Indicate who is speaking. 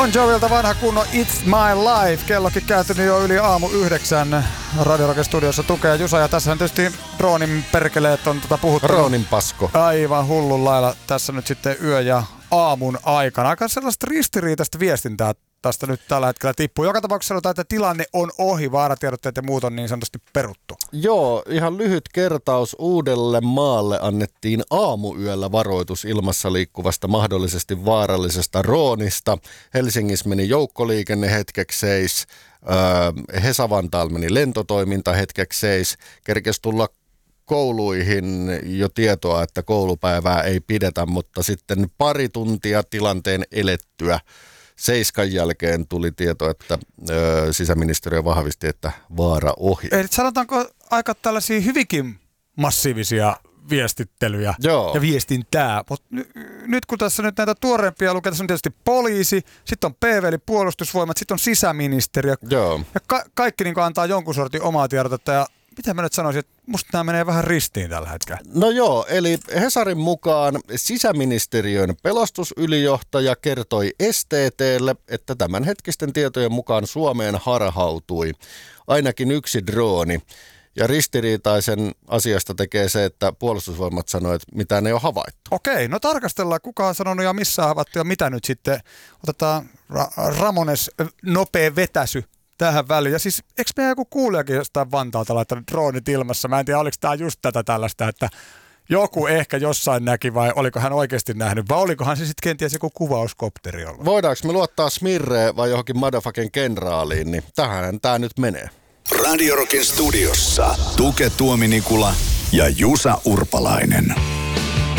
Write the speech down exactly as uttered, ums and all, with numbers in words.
Speaker 1: Bon Jovilta vanha kunnon It's My Life. Kellokin kääntynyt jo yli aamu yhdeksän. Radio Rockin studiossa tukee Jusa. Ja tässä on tietysti Roonin perkeleet on tota puhuttu.
Speaker 2: Roonin pasko.
Speaker 1: Aivan hullun lailla tässä nyt sitten yö ja aamun aikana. Aika sellaista ristiriitaista viestintää tästä nyt tällä hetkellä tippuu. Joka tapauksessa sanotaan, että tilanne on ohi. Vaaratiedotteet ja muut on niin sanotusti peruttu.
Speaker 2: Joo, ihan lyhyt kertaus. Uudelle maalle annettiin aamuyöllä varoitus ilmassa liikkuvasta mahdollisesti vaarallisesta Roonista. Helsingissä meni joukkoliikenne hetkeksi seis. Öö, Hesa-Vantaalla meni lentotoiminta hetkeksi seis. Kerkesi tulla kouluihin jo tietoa, että koulupäivää ei pidetä, mutta sitten pari tuntia tilanteen elettyä seiskan jälkeen tuli tieto, että ö, sisäministeriö vahvisti, että vaara ohi.
Speaker 1: Eli sanotaanko aika tällaisia hyvinkin massiivisia viestittelyjä
Speaker 2: Joo.
Speaker 1: ja viestintää, mutta n- nyt kun tässä nyt näitä tuoreempia lukee, tässä on tietysti poliisi, sitten on P V eli puolustusvoimat, sitten on sisäministeriö
Speaker 2: Joo.
Speaker 1: ja ka- kaikki niin antaa jonkun sortin omaa tiedotetta ja mitä mä nyt sanoisin, että musta nämä menee vähän ristiin tällä hetkellä.
Speaker 2: No joo, eli Hesarin mukaan sisäministeriön pelastusylijohtaja kertoi S T T:lle, että tämänhetkisten tietojen mukaan Suomeen harhautui ainakin yksi drooni. Ja ristiriitaisen asiasta tekee se, että puolustusvoimat sanoi, että mitään ei ole havaittu.
Speaker 1: Okei, no tarkastellaan, kuka on sanonut ja missä on havaittu ja mitä nyt sitten. Otetaan Ra- Ramones nopea vetäsy tähän väliin. Ja siis, eikö meidän joku kuulijakin jostain Vantaalta laittanut droonit ilmassa? Mä en tiedä, oliko tämä just tätä tällaista, että joku ehkä jossain näki vai oliko hän oikeasti nähnyt, vai olikohan se sitten kenties joku kuvauskopteri ollut?
Speaker 2: Voidaanko me luottaa Smirreen vai johonkin motherfucking kenraaliin, niin tähän tämä nyt menee.
Speaker 3: Radio Rockin studiossa Tuke Tuominikula ja Jusa Urpalainen.